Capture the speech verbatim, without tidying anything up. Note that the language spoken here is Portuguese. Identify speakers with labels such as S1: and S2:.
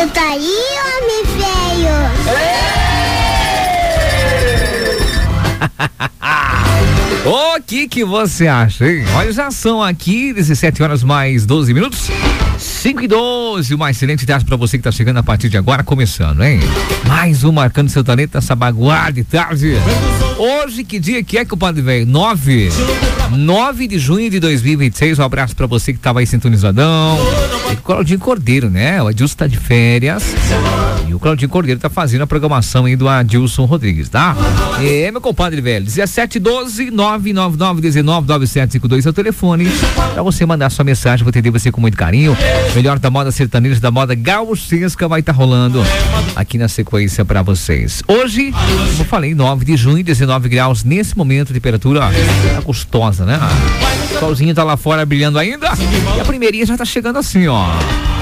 S1: Solta aí, homem feio.
S2: O que que você acha, hein? Olha, já são aqui dezessete horas mais doze minutos. cinco e doze, uma excelente tarde pra você que tá chegando a partir de agora, começando, hein? Mais um Marcando Seu Talento nessa baguada de tarde. Hoje, que dia que é, compadre velho? nove de junho de dois mil e vinte e seis. Um abraço pra você que tava aí sintonizadão. E o Claudinho Cordeiro, né? O Adilson tá de férias. E o Claudinho Cordeiro tá fazendo a programação aí do Adilson Rodrigues, tá? É, meu compadre velho, dezessete doze, nove nove nove, dezenove, nove sete cinco dois é o telefone pra você mandar sua mensagem. Vou atender você com muito carinho. Melhor da moda sertaneja, da moda gauchesca vai estar tá rolando aqui na sequência pra vocês. Hoje, como eu falei, nove de junho, dezenove graus nesse momento, temperatura tá gostosa, né? O solzinho tá lá fora brilhando ainda e a primeirinha já tá chegando assim, ó.